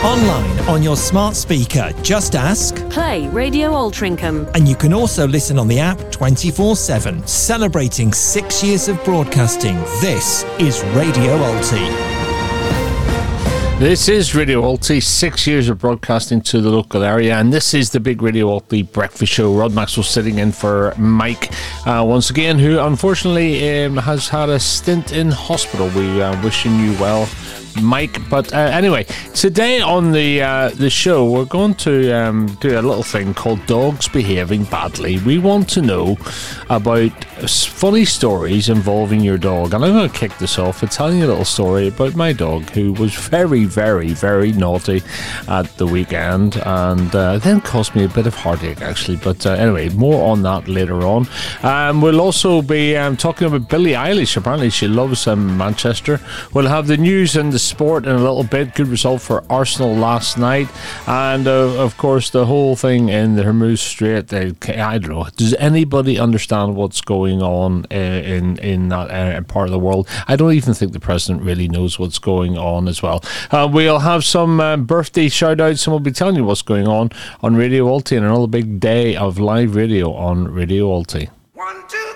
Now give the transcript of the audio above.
Online on your smart speaker, just ask Play Radio Altrincham. and you can also listen on the app 24/7. Celebrating 6 years of broadcasting, this is Radio Alti. This is Radio Alti, 6 years of broadcasting to the local area, and this is the big Radio Alti breakfast show. Rod Maxwell sitting in for Mike once again, who unfortunately has had a stint in hospital. We wishing you well, Mike. But anyway, today on the show, we're going to do a little thing called Dogs Behaving Badly. We want to know about funny stories involving your dog, and I'm going to kick this off by telling you a little story about my dog, who was very, very, very naughty at the weekend, and then caused me a bit of heartache actually. But anyway, more on that later on. We'll also be talking about Billie Eilish. Apparently she loves Manchester. We'll have the news and the sport in a little bit. Good result for Arsenal last night, and of course the whole thing in the Hormuz Strait. I don't know, does anybody understand what's going on in that part of the world? I don't even think the president really knows what's going on as well. We'll have some birthday shout outs, and we'll be telling you what's going on Radio Alti, and another big day of live radio on Radio Alti. 1, 2